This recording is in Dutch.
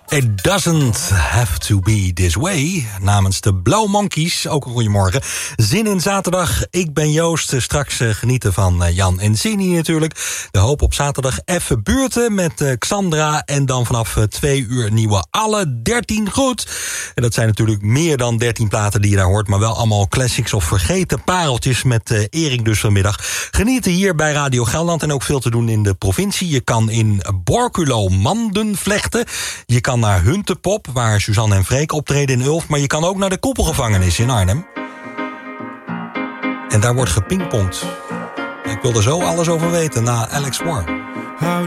It doesn't have to be this way. Namens de Blauw Monkeys, ook een goeiemorgen. Zin in zaterdag, ik ben Joost. Straks genieten van Jan en Zini natuurlijk. De hoop op zaterdag even buurten met Xandra. En dan vanaf 2 uur nieuwe alle 13 goed. En dat zijn natuurlijk meer dan 13 platen die je daar hoort. Maar wel allemaal classics of vergeten pareltjes met Erik dus vanmiddag. Genieten hier bij Radio Gelderland en ook veel te doen in de provincie. Je kan in Borculo manden vlechten. Je kan naar Huntepop, waar Suzanne en Freek optreden in Ulft. Maar je kan ook naar de Koepelgevangenis in Arnhem. En daar wordt gepingpongd. Ik wil er zo alles over weten na Alex Moore. How